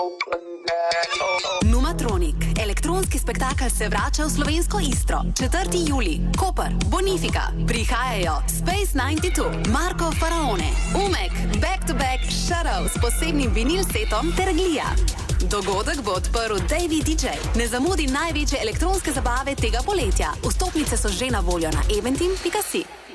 Numatronik. Elektronski spektakel se vrača v slovensko Istro. 4. julij. Koper. Bonifika. Prihajajo Space 92, Marko Faraone, Umek, Back to Back, Shadow s posebnim vinil setom ter Glija. Dogodek bo odprl Davey DJ. Ne zamudi največje elektronske zabave tega poletja. Vstopnice so že na voljo na eventim.si.